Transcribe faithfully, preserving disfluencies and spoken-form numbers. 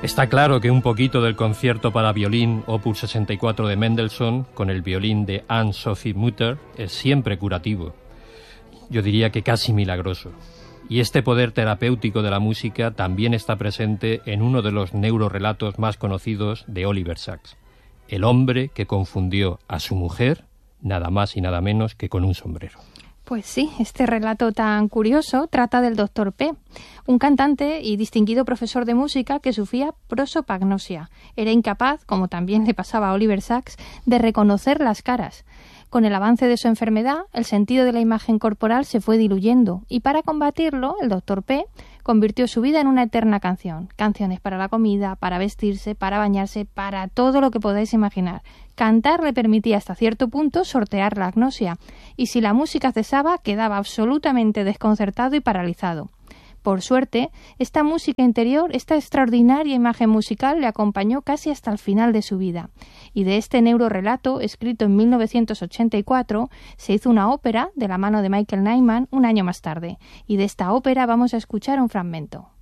Está claro que un poquito del concierto para violín Opus sesenta y cuatro de Mendelssohn con el violín de Anne-Sophie Mutter es siempre curativo. Yo diría que casi milagroso. Y este poder terapéutico de la música también está presente en uno de los neurorelatos más conocidos de Oliver Sacks. El hombre que confundió a su mujer nada más y nada menos que con un sombrero. Pues sí, este relato tan curioso trata del doctor P, un cantante y distinguido profesor de música que sufría prosopagnosia. Era incapaz, como también le pasaba a Oliver Sacks, de reconocer las caras. Con el avance de su enfermedad, el sentido de la imagen corporal se fue diluyendo y para combatirlo, el doctor P convirtió su vida en una eterna canción. Canciones para la comida, para vestirse, para bañarse, para todo lo que podáis imaginar. Cantar le permitía hasta cierto punto sortear la agnosia y si la música cesaba quedaba absolutamente desconcertado y paralizado. Por suerte, esta música interior, esta extraordinaria imagen musical le acompañó casi hasta el final de su vida. Y de este neurorelato, escrito en mil novecientos ochenta y cuatro, se hizo una ópera de la mano de Michael Nyman un año más tarde. Y de esta ópera vamos a escuchar un fragmento.